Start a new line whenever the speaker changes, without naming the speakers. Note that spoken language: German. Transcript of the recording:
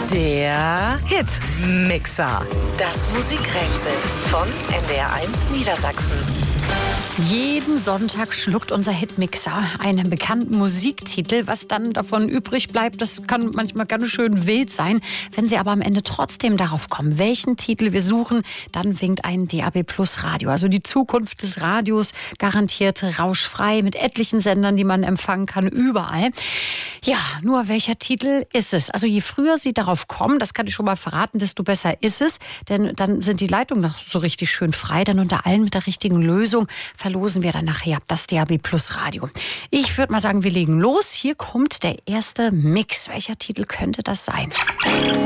Der Hitmixer. Das Musikrätsel von NDR1 Niedersachsen.
Jeden Sonntag schluckt unser Hitmixer einen bekannten Musiktitel. Was dann davon übrig bleibt, das kann manchmal ganz schön wild sein. Wenn Sie aber am Ende trotzdem darauf kommen, welchen Titel wir suchen, dann winkt ein DAB+ Radio. Also die Zukunft des Radios, garantiert rauschfrei, mit etlichen Sendern, die man empfangen kann, überall. Ja, nur welcher Titel ist es? Also je früher Sie darauf kommen, das kann ich schon mal verraten, desto besser ist es. Denn dann sind die Leitungen noch so richtig schön frei. Denn unter allen mit der richtigen Lösung verlosen wir dann nachher das DAB+ Radio. Ich würde mal sagen, wir legen los. Hier kommt der erste Mix. Welcher Titel könnte das sein?